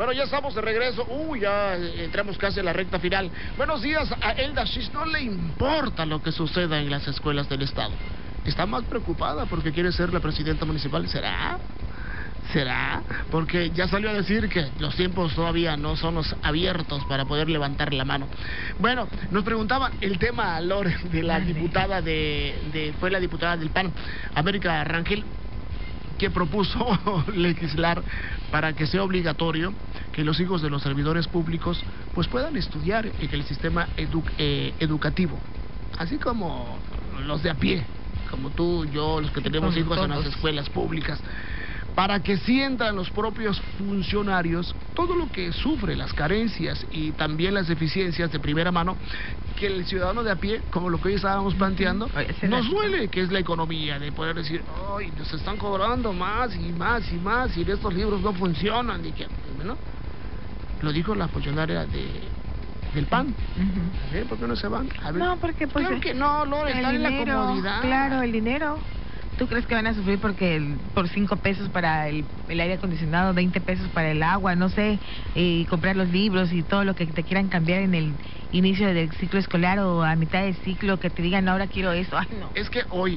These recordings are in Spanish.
Bueno, ya estamos de regreso. Ya entramos casi a la recta final. Buenos días. A Elda Shish no le importa lo que suceda en las escuelas del estado. Está más preocupada porque quiere ser la presidenta municipal. ¿Será? Porque ya salió a decir que los tiempos todavía no son los abiertos para poder levantar la mano. Bueno, nos preguntaban el tema, Lore, de la diputada fue la diputada del PAN, América Rangel, que propuso legislar para que sea obligatorio que los hijos de los servidores públicos pues puedan estudiar en el sistema educativo, así como los de a pie, como tú, yo, los que tenemos hijos en las escuelas públicas, para que sientan los propios funcionarios todo lo que sufre, las carencias y también las deficiencias de primera mano, que el ciudadano de a pie, como lo que hoy estábamos planteando, nos duele, que es la economía, de poder decir, ¡ay, nos están cobrando más y más y más, y estos libros no funcionan! Y que, ¿no? Lo dijo la funcionaria del PAN. A ver, ¿por qué no se van? A ver. No, porque pues... Claro que no, Lore, están en la comodidad. Claro, el dinero. ¿Tú crees que van a sufrir por 5 pesos para el aire acondicionado, 20 pesos para el agua, no sé, y comprar los libros y todo lo que te quieran cambiar en el inicio del ciclo escolar o a mitad del ciclo, que te digan, ahora quiero esto? Ay, no. Es que hoy,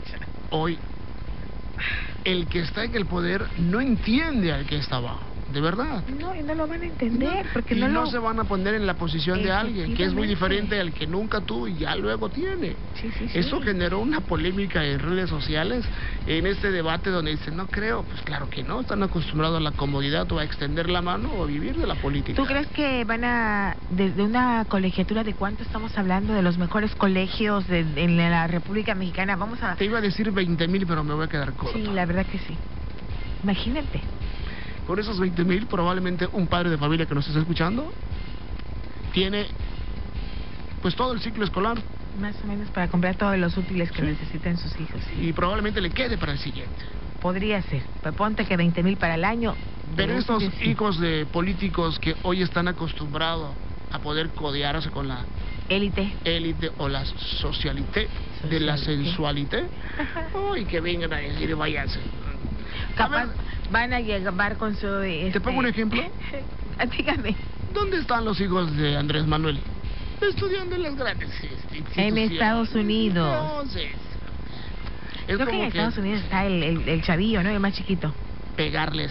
el que está en el poder no entiende al que está abajo. De verdad. No, y no lo van a entender, porque no se van a poner en la posición de alguien que es muy diferente al que nunca tuvo y ya luego tiene. Sí. Eso generó una polémica en redes sociales, en este debate donde dicen, no creo, pues claro que no, están acostumbrados a la comodidad o a extender la mano o a vivir de la política. ¿Tú crees que van a, desde una colegiatura, de cuánto estamos hablando, de los mejores colegios en la República Mexicana? Te iba a decir 20,000, pero me voy a quedar corto. Sí, la verdad que sí. Imagínate. Por esos 20,000, probablemente un padre de familia que nos esté escuchando tiene pues todo el ciclo escolar. Más o menos para comprar todos los útiles que necesitan sus hijos. Y probablemente le quede para el siguiente. Podría ser, pero ponte que 20,000 para el año. Pero estos hijos de políticos que hoy están acostumbrados a poder codearse con la élite o la socialité de la sensualité, y que vengan a decir, váyanse. Capaz van a llevar con su... ¿Te pongo un ejemplo? Dígame. ¿Dónde están los hijos de Andrés Manuel? Estudiando en las grandes instituciones. En Estados Unidos. Entonces, creo que en Estados Unidos está el chavillo, ¿no? El más chiquito. Pegarle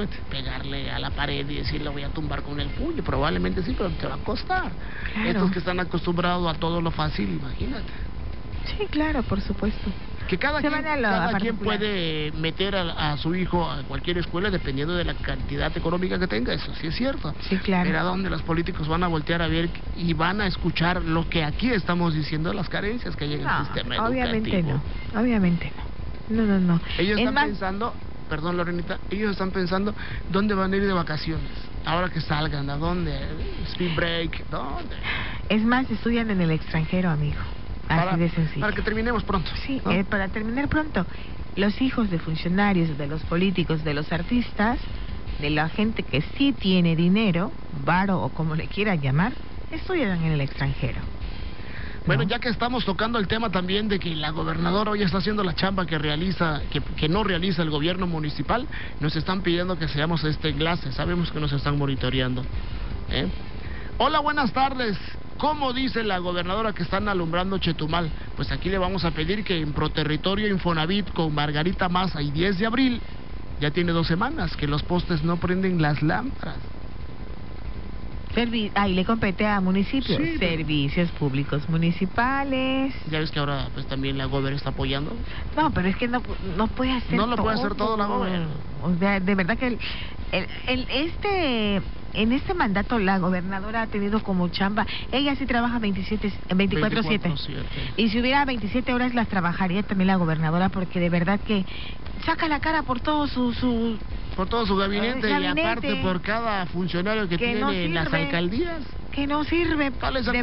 a la pared y decirle, voy a tumbar con el puño. Probablemente sí, pero te va a costar. Claro. Estos que están acostumbrados a todo lo fácil, imagínate. Sí, claro, por supuesto. Que cada quien puede meter a su hijo a cualquier escuela dependiendo de la cantidad económica que tenga, eso sí es cierto. Sí, claro. Pero ¿a dónde los políticos van a voltear a ver y van a escuchar lo que aquí estamos diciendo, las carencias que hay en el sistema educativo? Obviamente no. Ellos están pensando, perdón Lorenita, ellos están pensando dónde van a ir de vacaciones. Ahora que salgan, ¿a dónde? Spring break, ¿dónde? Es más, estudian en el extranjero, amigo. Así de sencillo. Para que terminemos pronto. Sí, ¿no? Para terminar pronto. Los hijos de funcionarios, de los políticos, de los artistas, de la gente que sí tiene dinero, varo o como le quieran llamar, estudian en el extranjero. Bueno, ya que estamos tocando el tema también de que la gobernadora hoy está haciendo la chamba que no realiza el gobierno municipal, nos están pidiendo que seamos este enlace. Sabemos que nos están monitoreando. Hola, buenas tardes. ¿Cómo dice la gobernadora que están alumbrando Chetumal? Pues aquí le vamos a pedir que en Proterritorio Infonavit con Margarita Maza y 10 de abril, ya tiene 2 semanas que los postes no prenden las lámparas. Le compete a municipios. Sí, servicios públicos municipales. Ya ves que ahora pues también la gober está apoyando. No, pero es que no puede hacer todo. No lo puede hacer todo la gober. O sea, de verdad que en este mandato la gobernadora ha tenido como chamba, ella sí trabaja 24/7. Y si hubiera 27 horas las trabajaría también la gobernadora, porque de verdad que saca la cara por todo por todo su gabinete y aparte por cada funcionario que tiene en las alcaldías. Que no sirve.